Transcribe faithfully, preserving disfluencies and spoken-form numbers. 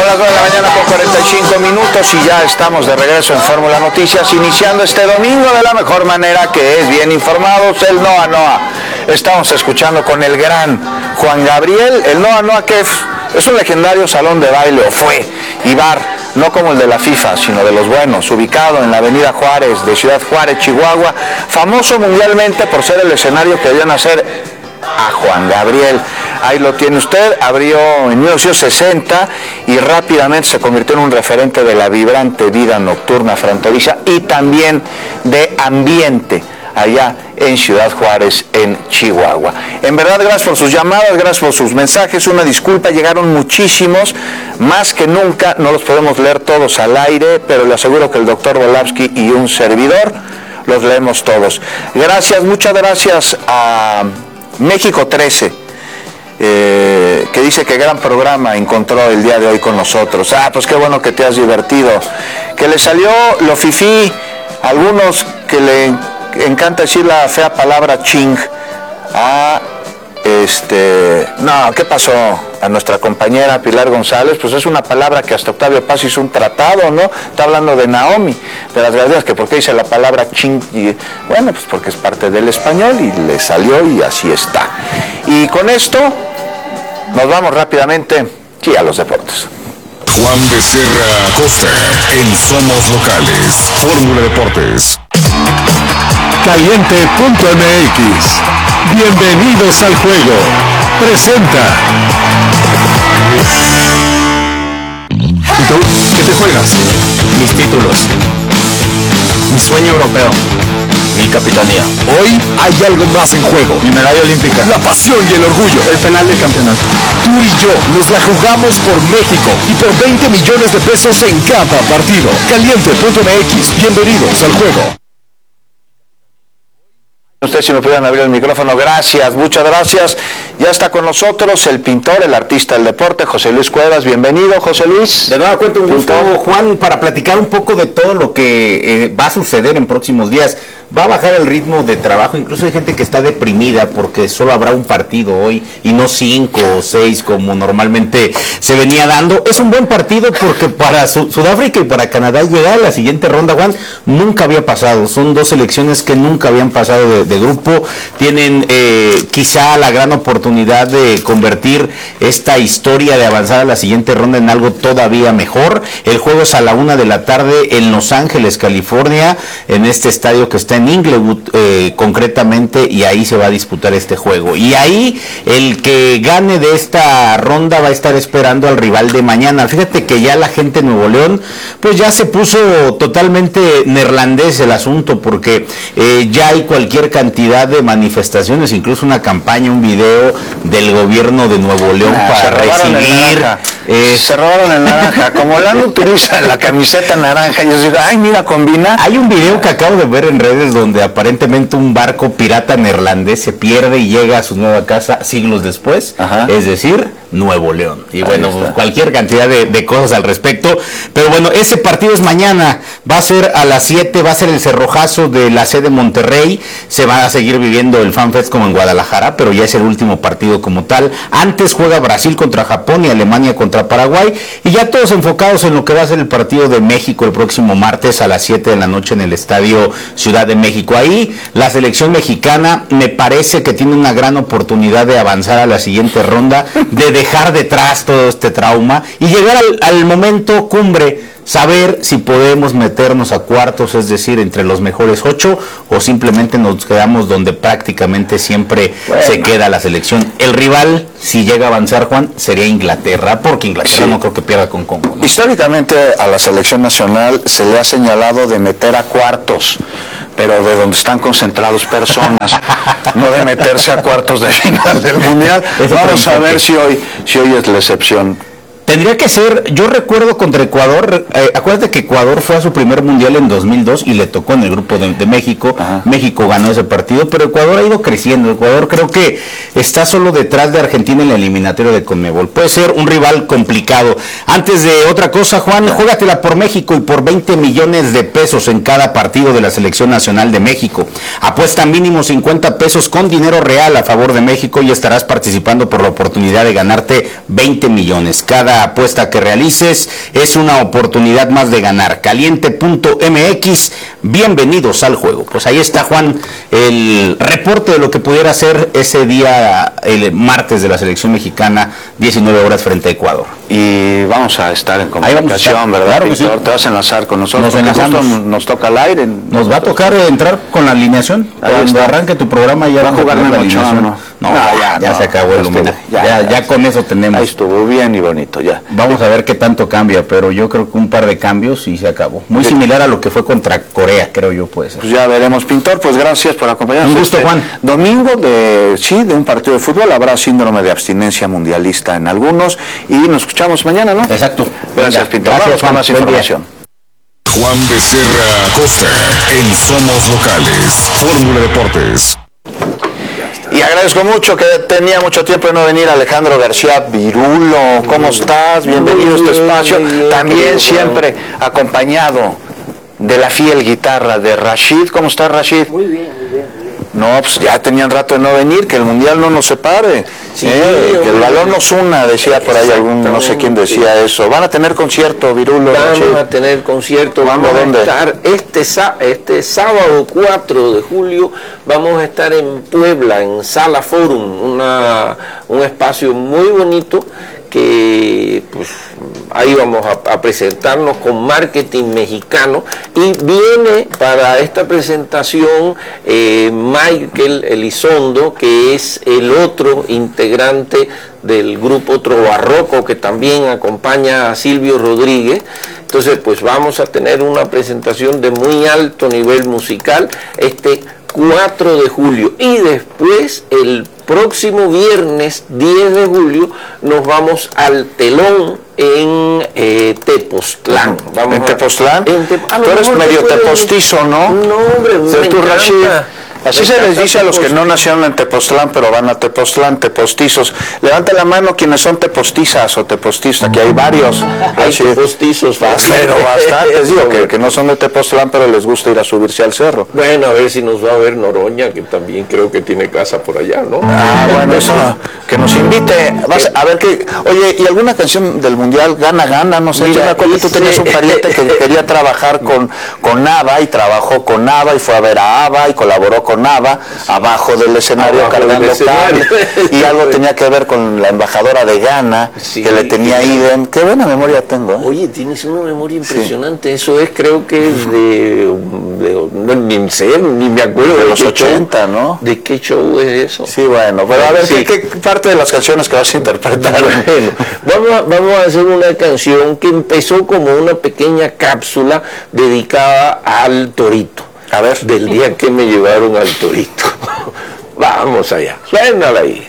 las nueve de la mañana con cuarenta y cinco minutos y ya estamos de regreso en Fórmula Noticias, iniciando este domingo de la mejor manera, que es bien informados, el Noa Noa. Estamos escuchando con el gran Juan Gabriel, el Noa Noa, que es, es un legendario salón de baile, o fue, y bar, no como el de la FIFA, sino de los buenos, ubicado en la avenida Juárez, de Ciudad Juárez, Chihuahua, famoso mundialmente por ser el escenario que dio nacer a Juan Gabriel. Ahí lo tiene usted, abrió en mil novecientos sesenta y rápidamente se convirtió en un referente de la vibrante vida nocturna fronteriza y también de ambiente allá en Ciudad Juárez, en Chihuahua. En verdad, gracias por sus llamadas, gracias por sus mensajes, una disculpa, llegaron muchísimos, más que nunca, no los podemos leer todos al aire, pero le aseguro que el doctor Volavsky y un servidor los leemos todos. Gracias, muchas gracias a México trece, eh, que dice que gran programa encontró el día de hoy con nosotros. Ah, pues qué bueno que te has divertido. Que le salió lo fifí, algunos que le encanta decir la fea palabra ching. Ah, este, no, ¿qué pasó? A nuestra compañera Pilar González, pues es una palabra que hasta Octavio Paz hizo un tratado, ¿no? Está hablando de Naomi, de las gracias, que por qué dice la palabra ching, y, bueno, pues porque es parte del español y le salió y así está. Y con esto nos vamos rápidamente aquí a los deportes. Juan Becerra Costa en Somos Locales, Fórmula Deportes. Caliente punto M X. Bienvenidos al juego. Presenta. ¿Y tú? ¿Qué te juegas? Mis títulos. Mi sueño europeo. Mi capitanía. Hoy hay algo más en juego. Mi medalla olímpica. La pasión y el orgullo. El penal del campeonato. Tú y yo nos la jugamos por México y por veinte millones de pesos en cada partido. Caliente punto M X. Bienvenidos al juego. Ustedes, si me pudieran abrir el micrófono, gracias, muchas gracias. Ya está con nosotros el pintor, el artista del deporte, José Luis Cuevas. Bienvenido, José Luis. De nueva cuenta, un gusto, Juan, para platicar un poco de todo lo que eh, va a suceder en próximos días. Va a bajar el ritmo de trabajo, incluso hay gente que está deprimida porque solo habrá un partido hoy y no cinco o seis como normalmente se venía dando. Es un buen partido porque para Su- Sudáfrica y para Canadá llegar a la siguiente ronda, Juan, nunca había pasado. Son dos selecciones que nunca habían pasado de, de grupo. Tienen eh, quizá la gran oportunidad de convertir esta historia de avanzar a la siguiente ronda en algo todavía mejor. El juego es a la una de la tarde en Los Ángeles, California, en este estadio que está en Inglewood eh, concretamente, y ahí se va a disputar este juego. Y ahí el que gane de esta ronda va a estar esperando al rival de mañana. Fíjate que ya la gente de Nuevo León pues ya se puso totalmente neerlandés el asunto, porque eh, ya hay cualquier cantidad de manifestaciones, incluso una campaña, un video del gobierno de Nuevo León Ah, para se robaron el recibir naranja. eh, Se robaron el naranja. Como Lalo utiliza la camiseta naranja, yo digo, ay, mira, combina. Hay un video que acabo de ver en redes donde aparentemente un barco pirata neerlandés se pierde y llega a su nueva casa siglos después, Ajá. es decir, Nuevo León. Y Ahí bueno, está. cualquier cantidad de, de cosas al respecto. Pero bueno, ese partido es mañana, va a ser a las siete, va a ser el cerrojazo de la sede Monterrey. Se va a seguir viviendo el FanFest como en Guadalajara, pero ya es el último partido como tal. Antes juega Brasil contra Japón y Alemania contra Paraguay, y ya todos enfocados en lo que va a ser el partido de México el próximo martes a las siete de la noche en el Estadio Ciudad de México. Ahí la selección mexicana me parece que tiene una gran oportunidad de avanzar a la siguiente ronda, de dejar detrás todo este trauma y llegar al, al momento cumbre, saber si podemos meternos a cuartos, es decir, entre los mejores ocho, o simplemente nos quedamos donde prácticamente siempre Bueno. se queda la selección. El rival, si llega a avanzar, Juan, sería Inglaterra, porque Inglaterra Sí. no creo que pierda con Congo, ¿no? Históricamente a la selección nacional se le ha señalado de meter a cuartos, pero de donde están concentrados personas, no de meterse a cuartos de final del Mundial. Eso Vamos a también. ver si hoy, si hoy es la excepción. Tendría que ser, yo recuerdo contra Ecuador, eh, acuérdate que Ecuador fue a su primer mundial en dos mil dos y le tocó en el grupo de, de México. Ajá. México ganó ese partido, pero Ecuador ha ido creciendo. Ecuador creo que está solo detrás de Argentina en la eliminatoria de Conmebol. Puede ser un rival complicado. Antes de otra cosa, Juan, juégatela por México y por veinte millones de pesos en cada partido de la Selección Nacional de México. Apuesta mínimo cincuenta pesos con dinero real a favor de México y estarás participando por la oportunidad de ganarte veinte millones. Cada esta apuesta que realices es una oportunidad más de ganar. Caliente punto m x, bienvenidos al juego. Pues ahí está, Juan, el reporte de lo que pudiera ser ese día, el martes de la selección mexicana, diecinueve horas frente a Ecuador. Y vamos a estar en Ahí vamos a estar, comunicación, ¿verdad, claro que Pintor? sí. Te vas a enlazar con nosotros. Nos porque enlazamos. justo nos toca al aire. Nos va a tocar entrar con la alineación. Ahí Cuando está. arranque tu programa ya Va a vamos jugar tener la Memo Ochoa, alineación. ¿no? No, No, ya, ya, ya no. se acabó el Este, homenaje. ya, Ya, ya, ya con eso tenemos. Ahí estuvo bien y bonito, ya. Vamos a ver qué tanto cambia, pero yo creo que un par de cambios y se acabó. Muy Sí. similar a lo que fue contra Corea, creo yo, puede ser. Pues ya veremos, Pintor, pues gracias por acompañarnos. Un gusto, Este Juan. Domingo de, sí, de un partido de fútbol, habrá síndrome de abstinencia mundialista en algunos y nos escuchamos mañana, ¿no? Exacto. Gracias, Venga, Pintor. gracias, Vamos con Juan. más Buen día. información. Juan Becerra Costa en Somos Locales. Fórmula Deportes. Y agradezco mucho que tenía mucho tiempo de no venir Alejandro García Virulo. ¿Cómo estás? Bienvenido a este espacio. También siempre acompañado de la fiel guitarra de Rashid. ¿Cómo estás, Rashid? Muy bien, muy bien. No, pues ya tenían rato de no venir, que el Mundial no nos separe, Sí, eh, que el hombre. balón nos una, decía por ahí algún, no sé quién decía eso. Van a tener concierto, Virulo, Vamos Rashid. a tener concierto, ¿Cuándo, vamos a dónde? estar este, sá- este sábado cuatro de julio, vamos a estar en Puebla, en Sala Forum, una, un espacio muy bonito que pues ahí vamos a, a presentarnos con marketing mexicano y viene para esta presentación eh, Michael Elizondo, que es el otro integrante del grupo Trobarroco que también acompaña a Silvio Rodríguez. Entonces pues vamos a tener una presentación de muy alto nivel musical este cuatro de julio y después el próximo viernes diez de julio nos vamos al telón en eh, Tepoztlán. Vamos ¿En a- Tepoztlán? en Tep- a lo Tú eres mejor medio te puedes- tepostizo, ¿no? No, hombre, O sea, me tú, encanta. Rashid, así Me se les encanta dice a los que no Tepoztlán. nacieron en Tepoztlán, pero van a Tepoztlán, tepostizos. Levanta la mano quienes son tepostizas o tepostizas, que hay varios. Hay Rashid. postizos fácil. Pero bastantes, digo, que, que no son de Tepoztlán, pero les gusta ir a subirse al cerro. Bueno, a ver si nos va a ver Noroña, que también creo que tiene casa por allá, ¿no? Ah, bueno, eso, que nos invite. Vas a ver que, oye, ¿y alguna canción del Mundial, Gana, Gana? No sé, Mira, yo me acuerdo que tú ese- tenías un pariente que quería trabajar con, con ABBA y trabajó con ABBA y fue a ver a ABBA y colaboró con ABBA abajo del escenario Abajo cargando del escenario. cable. Y algo tenía que ver con la embajadora de Ghana, Sí, que le tenía que- idem. Qué buena memoria tengo, ¿eh? Oye, tienes una memoria impresionante. Eso es, creo que es de, de- no, ni sé, ni me acuerdo De de los qué ochenta, show. ¿no? ¿De qué show es eso? Sí, bueno, pero a ver, Sí. ¿qué, qué parte de las canciones que vas a interpretar? Bueno, vamos a, vamos a hacer una canción que empezó como una pequeña cápsula dedicada al torito. A ver. Del día que me llevaron al torito. Vamos allá. Suénala ahí.